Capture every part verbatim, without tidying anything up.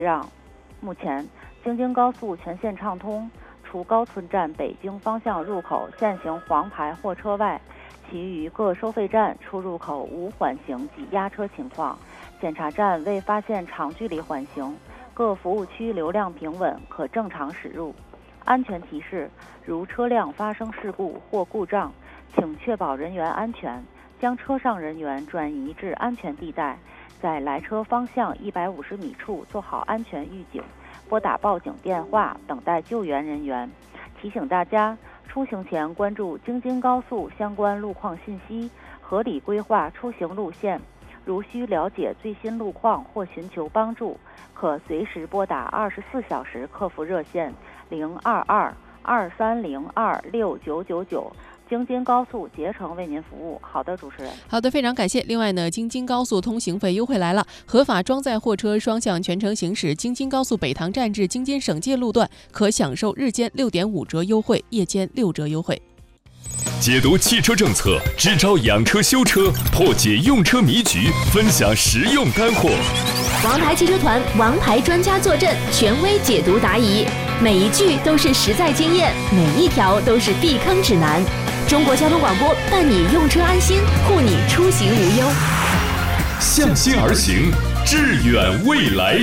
让。目前，京津高速全线畅通，除高村站北京方向入口限行黄牌货车外，其余各收费站出入口无缓行及压车情况，检查站未发现长距离缓行，各服务区流量平稳，可正常驶入。安全提示：如车辆发生事故或故障，请确保人员安全，将车上人员转移至安全地带，在来车方向一百五十米处做好安全预警，拨打报警电话等待救援人员。提醒大家，出行前关注京津高速相关路况信息，合理规划出行路线。如需了解最新路况或寻求帮助，可随时拨打二十四小时客服热线零二二二三零二六九九九。京津高速竭诚为您服务。好的，主持人。 好的，非常感谢。另外呢，京津高速通行费优惠来了，合法装载货车双向全程行驶京津高速北塘站至京津省界路段，可享受日间六点五折优惠，夜间六折优惠。 解读汽车政策，支招养车修车，破解用车迷局，分享实用干货。 王牌汽车团王牌专家坐镇，权威解读答疑，每一句都是实在经验，每一条都是避坑指南。中国交通广播伴你用车安心，护你出行无忧。 向心而行，致远未来。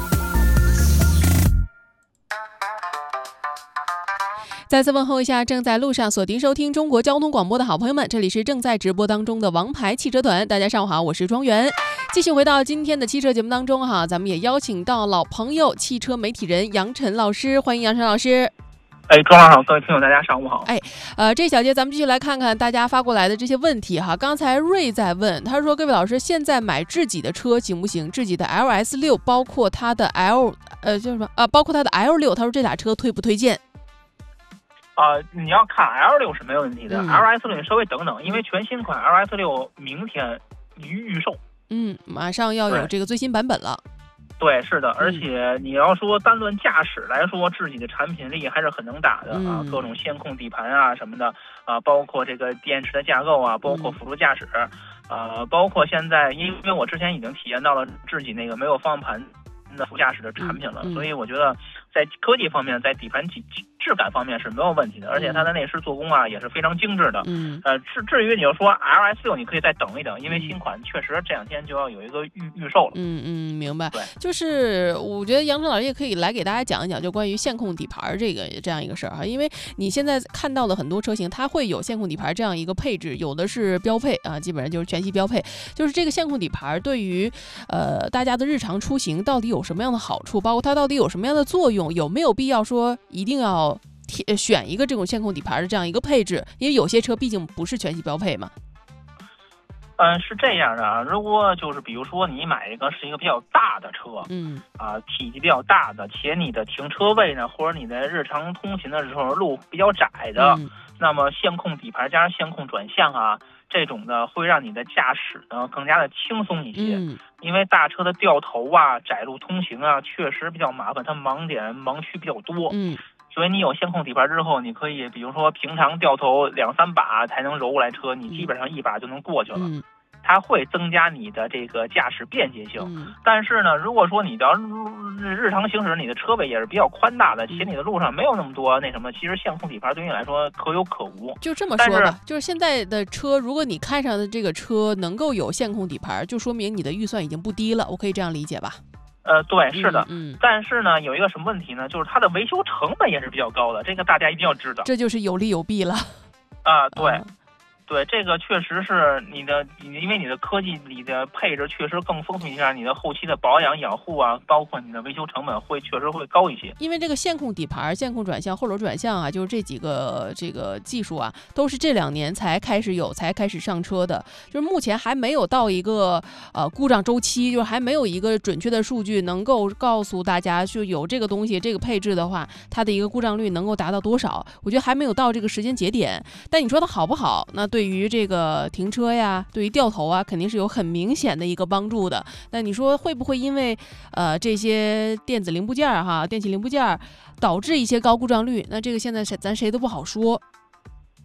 再次问候一下正在路上锁定收听中国交通广播的好朋友们，这里是正在直播当中的王牌汽车团，大家上午好，我是庄园。继续回到今天的汽车节目当中哈，咱们也邀请到老朋友汽车媒体人杨晨老师，欢迎杨晨老师。 哎，庄老好，各位听友大家上午好。 哎，呃，这小节咱们继续来看看大家发过来的这些问题哈。刚才瑞在问，他说各位老师，现在买智己的车行不行？智己的 L S 六，包括它的 L 呃叫什么啊？包括它的 L 六，他说这俩车推不推荐？ 呃，你要看 L 六是没有问题的、 嗯、 ，L S 六你稍微等等，因为全新款 L S 六明天预预售， 嗯，马上要有这个最新版本了。 对，是的，而且你要说单论驾驶来说，智己的产品力还是很能打的啊， 嗯、 各种线控底盘啊什么的啊，包括这个电池的架构啊，包括辅助驾驶，嗯、呃，包括现在，因为我之前已经体验到了智己那个没有方向盘的副驾驶的产品了， 嗯嗯、 所以我觉得在科技方面，在底盘质质感方面是没有问题的，而且它的内饰做工啊也是非常精致的。 嗯， 呃，至至于你要说 L S 六，你可以再等一等，因为新款确实这两天就要有一个预预售了。 嗯嗯，明白。 对， 就是我觉得杨晨老师也可以来给大家讲一讲，就关于线控底盘这个这样一个事儿哈，因为你现在看到的很多车型，它会有线控底盘这样一个配置，有的是标配啊，基本上就是全系标配。就是这个线控底盘对于呃大家的日常出行到底有什么样的好处，包括它到底有什么样的作用，有没有必要说一定要选一个这种线控底盘的这样一个配置？因为有些车毕竟不是全系标配嘛。 嗯，是这样的啊，如果就是比如说你买一个是一个比较大的车， 嗯啊，体积比较大的，且你的停车位呢，或者你的日常通勤的时候路比较窄的， 嗯、 那么线控底盘加上线控转向啊，这种的会让你的驾驶呢更加的轻松一些。 嗯， 因为大车的掉头啊、窄路通行啊，确实比较麻烦，它盲点盲区比较多。 嗯。 所以你有线控底盘之后，你可以比如说平常掉头两三把才能揉过来车，你基本上一把就能过去了。 嗯， 它会增加你的这个驾驶便捷性。 嗯， 但是呢，如果说你的日常行驶，你的车位也是比较宽大的，且你的路上没有那么多那什么，其实线控底盘对你来说可有可无。 就这么说吧，就是现在的车，如果你看上的这个车能够有线控底盘，就说明你的预算已经不低了，我可以这样理解吧？ 呃，对，是的， 嗯，嗯但是呢，有一个什么问题呢？就是它的维修成本也是比较高的，这个大家一定要知道。 这就是有利有弊了。 啊，对。 嗯对，这个确实是你的，因为你的科技里的配置确实更丰富一下，你的后期的保养养护啊，包括你的维修成本会确实会高一些。 因为这个线控底盘、线控转向、后轮转向啊，就是这几个这个技术啊，都是这两年才开始有、才开始上车的，就是目前还没有到一个呃故障周期，就是还没有一个准确的数据能够告诉大家，就有这个东西、这个配置的话，它的一个故障率能够达到多少？我觉得还没有到这个时间节点。但你说它好不好？那对于这个停车呀，对于掉头啊，肯定是有很明显的一个帮助的。那你说会不会因为呃这些电子零部件哈、电器零部件导致一些高故障率？那这个现在咱谁都不好说。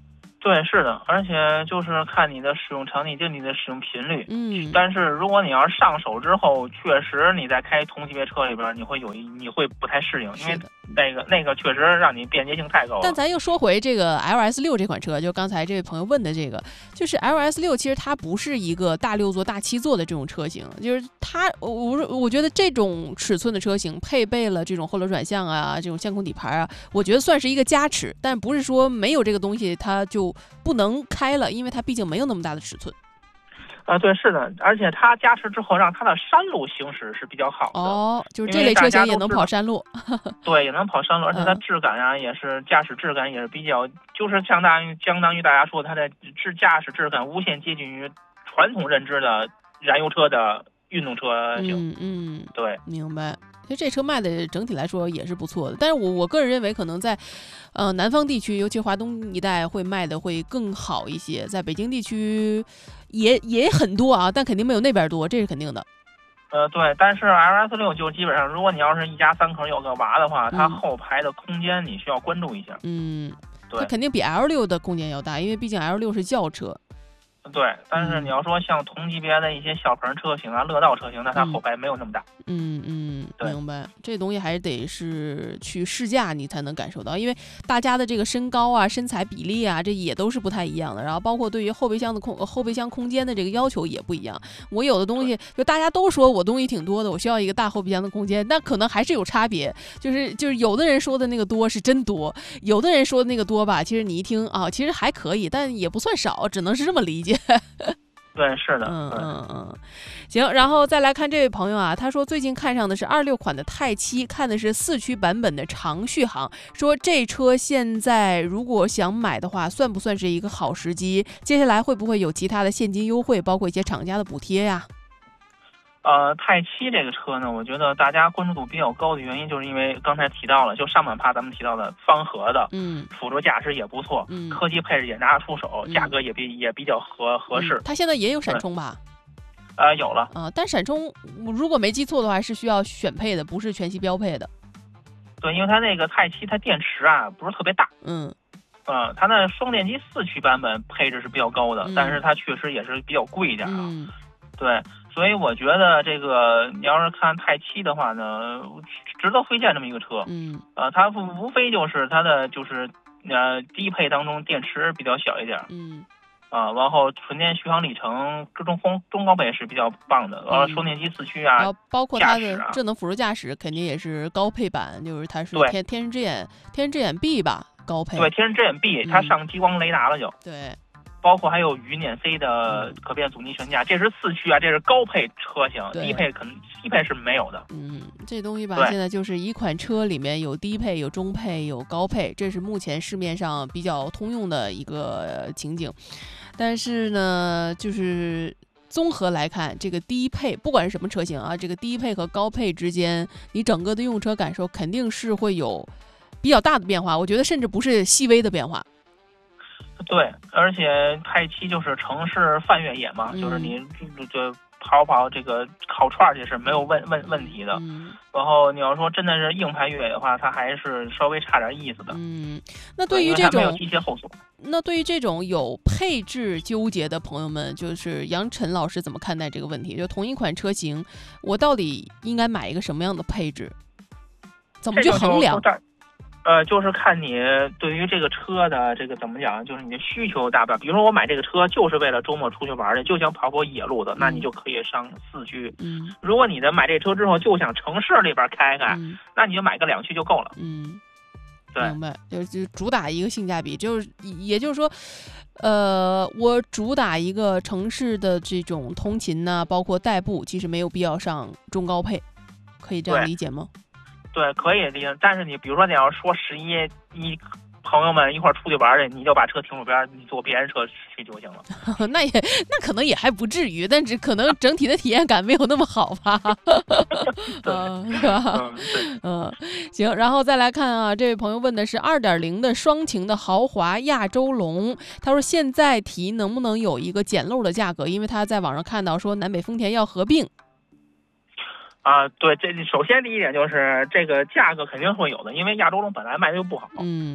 对，是的，而且就是看你的使用场景，就你的使用频率。 嗯， 但是如果你要是上手之后，确实你在开同级别车里边，你会有一你会不太适应，因为那个那个确实让你便捷性太高了。 但咱又说回这个 L S 六这款车，就刚才这位朋友问的这个，就是 L S 六其实它不是一个大六座、大七座的这种车型，就是它我我我觉得这种尺寸的车型配备了这种后轮转向啊，这种线控底盘啊，我觉得算是一个加持，但不是说没有这个东西它就不能开了，因为它毕竟没有那么大的尺寸。 啊，对，是的，而且它加持之后，让它的山路行驶是比较好的。 哦，就是这类车型也能跑山路。 对，也能跑山路，而且它质感啊，也是驾驶质感也是比较，就是相当于相当于大家说它的质驾驶质感无限接近于传统认知的燃油车的运动车型。 嗯嗯， 对， 明白。其实这车卖的整体来说也是不错的，但是我我个人认为可能在，呃南方地区，尤其华东一带会卖的会更好一些，在北京地区也也很多啊，但肯定没有那边多，这是肯定的。 呃，对，但是 L S 六就基本上，如果你要是一家三口有个娃的话，它后排的空间你需要关注一下。 嗯， 对， 它肯定比 L 六的空间要大，因为毕竟 L 六是轿车。 对，但是你要说像同级别的一些小鹏车型啊、乐道车型，那它后排没有那么大。 嗯嗯，明白。这东西还是得是去试驾你才能感受到，因为大家的这个身高啊、身材比例啊，这也都是不太一样的。然后包括对于后备箱的空后备箱空间的这个要求也不一样。我有的东西就大家都说我东西挺多的，我需要一个大后备箱的空间，但可能还是有差别。就是就是有的人说的那个多是真多，有的人说的那个多吧，其实你一听啊，其实还可以，但也不算少，只能是这么理解。 对，是的， 嗯嗯嗯，行，然后再来看这位朋友啊，他说最近看上的是二六款的泰七，看的是四驱版本的长续航，说这车现在如果想买的话，算不算是一个好时机？接下来会不会有其他的现金优惠，包括一些厂家的补贴呀？ 呃，泰七这个车呢，我觉得大家关注度比较高的原因，就是因为刚才提到了，就上半趴咱们提到的方盒的， 嗯， 辅助驾驶也不错， 嗯， 科技配置也拿得出手， 嗯、 价格也比也比较合合适。 它现在也有闪充吧？ 呃，有了啊、呃，但闪充如果没记错的话是需要选配的，不是全系标配的。 对，因为它那个泰七它电池啊不是特别大， 嗯， 呃，它那双电机四驱版本配置是比较高的， 嗯、 但是它确实也是比较贵一点啊。 嗯， 对。所以我觉得这个你要是看泰七的话呢，值得推荐这么一个车。 嗯， 呃，它无非就是它的就是呃低配当中电池比较小一点。 嗯。 啊，然后纯电续航里程中中中高配是比较棒的，然后双电机四驱啊， 然后包括它的啊智能辅助驾驶肯定也是高配版，就是它是天天之眼天之眼 B 吧，高配。 对，天之眼 B，、嗯、它上激光雷达了就。 对。 包括还有鱼碾 C 的可变阻尼悬架，这是四驱啊，这是高配车型，低配可能低配是没有的。 嗯，这东西吧，现在就是一款车里面有低配、有中配、有高配，这是目前市面上比较通用的一个情景。但是呢，就是综合来看，这个低配不管是什么车型啊，这个低配和高配之间，你整个的用车感受肯定是会有比较大的变化。我觉得甚至不是细微的变化。 对，而且泰七就是城市泛越野嘛， 嗯、 就是你就就跑跑这个烤串去是没有问问问题的。 嗯， 然后你要说真的是硬派越野的话，它还是稍微差点意思的。 嗯，那对于这种没有机械后锁， 那对于这种有配置纠结的朋友们，就是杨晨老师怎么看待这个问题？就同一款车型，我到底应该买一个什么样的配置？怎么去衡量？ 呃，就是看你对于这个车的这个怎么讲，就是你的需求大不大。比如说我买这个车就是为了周末出去玩的，就想跑跑野路的，嗯、那你就可以上四驱。 嗯， 如果你的买这车之后就想城市里边开开， 嗯、 那你就买个两驱就够了。 嗯， 对， 明白，就就主打一个性价比，就是也就是说，呃，我主打一个城市的这种通勤呢，包括代步，其实没有必要上中高配，可以这样理解吗？ 对，可以理解。但是你比如说你要说十一，你朋友们一块出去玩去，你就把车停路边，你坐别人车去就行了。 那也那可能也还不至于，但只可能整体的体验感没有那么好吧。 嗯， 是吧？ 嗯，对， 嗯，行。然后再来看啊，这位朋友问的是二点零的双擎的豪华亚洲龙，他说现在提能不能有一个捡漏的价格，因为他在网上看到说南北丰田要合并。 啊，对，这首先第一点就是这个价格肯定会有的，因为亚洲龙本来卖的就不好。 嗯，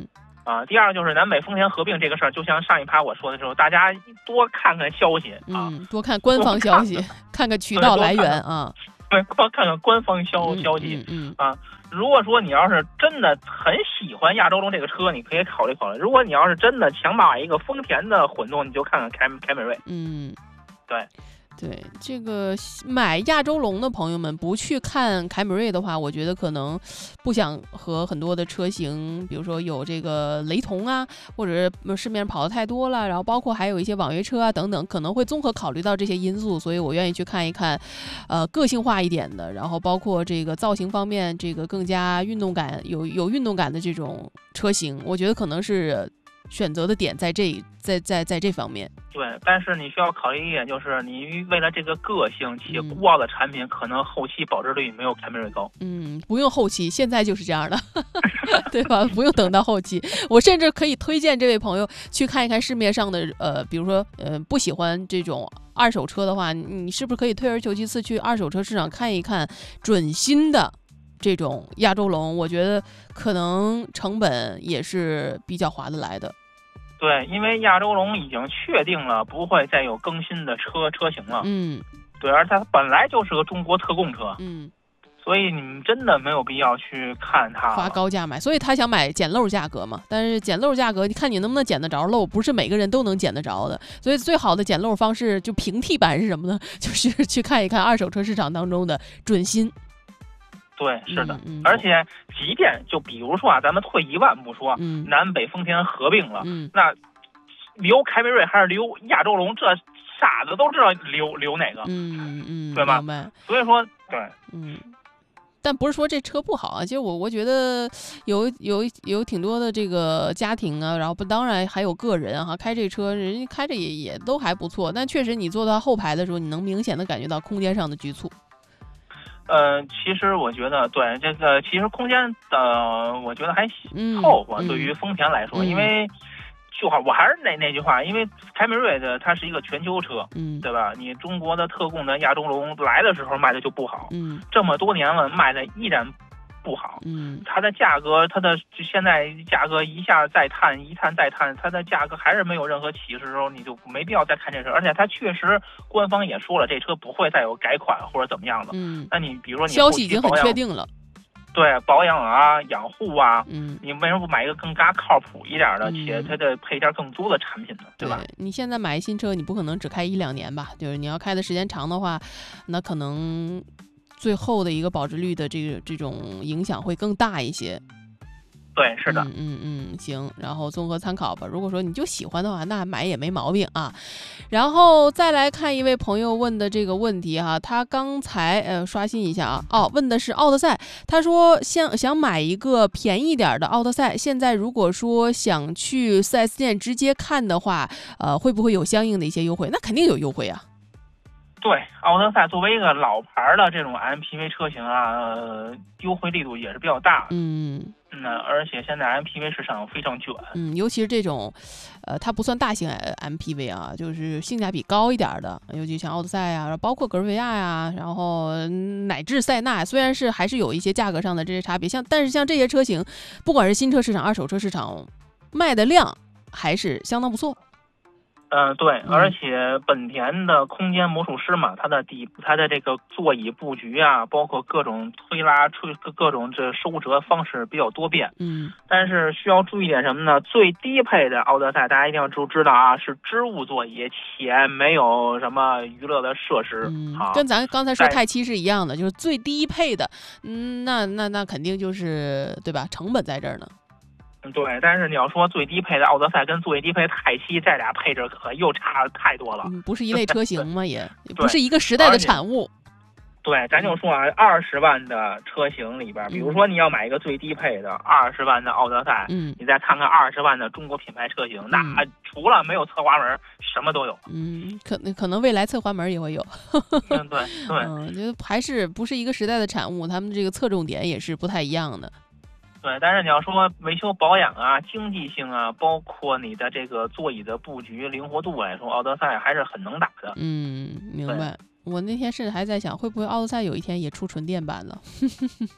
啊，第二就是南北丰田合并这个事儿，就像上一趴我说的时候，大家多看看消息啊， 嗯，多看官方消息，看看渠道来源啊， 对，多看看官方消消息， 嗯啊。如果说你要是真的很喜欢亚洲龙这个车，你可以考虑考虑；如果你要是真的想买一个丰田的混动，你就看看凯凯美瑞。 嗯， 对。 对，这个买亚洲龙的朋友们不去看凯美瑞的话，我觉得可能不想和很多的车型，比如说有这个雷同啊，或者是市面上跑的太多了，然后包括还有一些网约车啊等等，可能会综合考虑到这些因素，所以我愿意去看一看，呃，个性化一点的，然后包括这个造型方面，这个更加运动感、有有运动感的这种车型，我觉得可能是选择的点在这在在在这方面。 对，但是你需要考虑一点，就是你为了这个个性且孤傲的产品，嗯、可能后期保值率没有凯美瑞高。 嗯，不用后期，现在就是这样的，对吧？不用等到后期，我甚至可以推荐这位朋友去看一看市面上的，呃，比如说，呃，不喜欢这种二手车的话，你是不是可以退而求其次去二手车市场看一看准新的这种亚洲龙？我觉得可能成本也是比较划得来的。 对，因为亚洲龙已经确定了不会再有更新的车车型了。 嗯， 对，而它本来就是个中国特供车。 嗯， 所以你们真的没有必要去看它花高价买。所以他想买捡漏价格嘛，但是捡漏价格，你看你能不能捡得着漏，不是每个人都能捡得着的。所以最好的捡漏方式就平替版是什么呢？就是去看一看二手车市场当中的准新。 对，是的， 嗯嗯、 而且即便就比如说啊，咱们退一万步说， 嗯、 南北丰田合并了， 嗯、 那留凯美瑞还是留亚洲龙，这傻子都知道留留哪个， 嗯嗯， 对吧？所以说，对， 嗯。但不是说这车不好啊，其实我我觉得有有有挺多的这个家庭啊，然后不当然还有个人哈、啊，开这车人家开着也也都还不错，但确实你坐到后排的时候，你能明显的感觉到空间上的局促。 呃，其实我觉得对这个，其实空间的、呃、我觉得还凑合、嗯，对于丰田来说， 嗯、 因为就好，我还是那那句话，因为凯美瑞的它是一个全球车， 嗯， 对吧？你中国的特供的亚洲龙来的时候卖的就不好， 嗯， 这么多年了卖的依然不好， 嗯， 它的价格，它的现在价格一下再探，一探再探，它的价格还是没有任何起势的时候，你就没必要再看这车。而且它确实官方也说了，这车不会再有改款或者怎么样的。 嗯， 那你比如说你消息已经很确定了， 对保养啊、养护啊， 嗯， 你为什么不买一个更加靠谱一点的，且它的配件更多的产品呢？对吧？ 对，你现在买新车，你不可能只开一两年吧？就是你要开的时间长的话，那可能最后的一个保值率的这个这种影响会更大一些。 对，是的， 嗯嗯嗯，行，然后综合参考吧。如果说你就喜欢的话，那买也没毛病啊。然后再来看一位朋友问的这个问题哈，他刚才呃刷新一下啊，哦，问的是奥德赛，他说想想买一个便宜点的奥德赛，现在如果说想去 四 S 店直接看的话，呃，会不会有相应的一些优惠？那肯定有优惠啊。 对，奥德赛作为一个老牌的这种 M P V 车型啊，呃，优惠力度也是比较大的。 嗯嗯，而且现在 M P V 市场非常卷。 嗯，尤其是这种，呃，它不算大型 M P V 啊，就是性价比高一点的，尤其像奥德赛啊，包括格瑞维亚呀，然后乃至塞纳，虽然是还是有一些价格上的这些差别，像但是像这些车型，不管是新车市场、二手车市场，卖的量还是相当不错。 嗯、呃，对，而且本田的空间魔术师嘛，它的底它的这个座椅布局啊，包括各种推拉、推各种这收折方式比较多变。 嗯， 但是需要注意点什么呢？最低配的奥德赛，大家一定要知知道啊，是织物座椅，且没有什么娱乐的设施。 嗯， 啊， 跟咱刚才说泰七是一样的，就是最低配的，嗯，那那那肯定就是对吧？成本在这儿呢。 对，但是你要说最低配的奥德赛跟最低配的泰七，这俩配置可又差太多了。 嗯，不是一类车型吗？也不是一个时代的产物。 对，咱就说啊，二十万的车型里边，比如说你要买一个最低配的二十万的奥德赛， 嗯， 你再看看二十万的中国品牌车型，那除了没有侧滑门，什么都有。 嗯，可可能未来侧滑门也会有。 嗯，对对， 嗯，觉得还是不是一个时代的产物，他们这个侧重点也是不太一样的。 对，但是你要说维修保养啊、经济性啊，包括你的这个座椅的布局、灵活度来说，奥德赛还是很能打的。 嗯，明白。我那天甚至还在想，会不会奥德赛有一天也出纯电版了？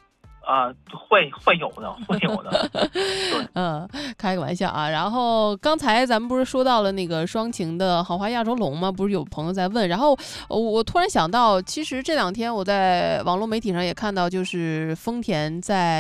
啊，会会有的，会有的。对， 嗯，开个玩笑啊。然后刚才咱们不是说到了那个双擎的豪华亚洲龙吗？不是有朋友在问，然后我我突然想到，其实这两天我在网络媒体上也看到，就是丰田在